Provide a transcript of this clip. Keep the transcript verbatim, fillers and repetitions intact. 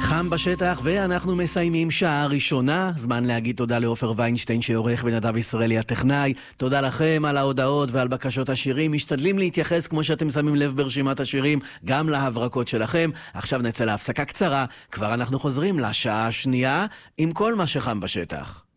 חם בשטח, ואנחנו מסיימים שעה ראשונה. זמן להגיד תודה לעופר ויינשטיין שעורך, ונדב ישראלי הטכנאי. תודה לכם על ההודעות ועל בקשות השירים. משתדלים להתייחס, כמו שאתם שמים לב ברשימת השירים, גם להברקות שלכם. עכשיו נצא להפסקה קצרה, כבר אנחנו חוזרים לשעה השנייה עם כל מה שחם בשטח.